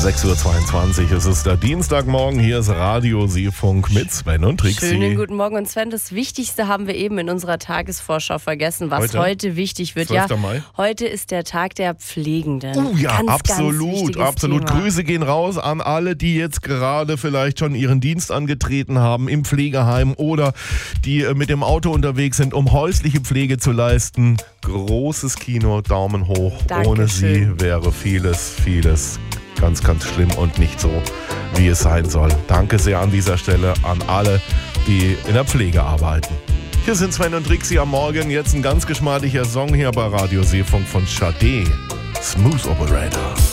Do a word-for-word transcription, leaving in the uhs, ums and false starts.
sechs Uhr zweiundzwanzig, es ist der Dienstagmorgen, hier ist Radio Seefunk mit Sven und Trixi. Schönen guten Morgen. Und Sven, das Wichtigste haben wir eben in unserer Tagesvorschau vergessen, was heute, heute wichtig wird. zwölfter Ja, Mai. heute ist der Tag der Pflegenden. Oh ja, ganz, absolut, ganz absolut. Thema. Grüße gehen raus an alle, die jetzt gerade vielleicht schon ihren Dienst angetreten haben im Pflegeheim oder die mit dem Auto unterwegs sind, um häusliche Pflege zu leisten. Großes Kino, Daumen hoch. Dankeschön. Ohne sie wäre vieles, vieles ganz, ganz schlimm und nicht so, wie es sein soll. Danke sehr an dieser Stelle an alle, die in der Pflege arbeiten. Hier sind Sven und Trixi am Morgen. Jetzt ein ganz geschmeidiger Song hier bei Radio Seefunk von Sade. Smooth Operator.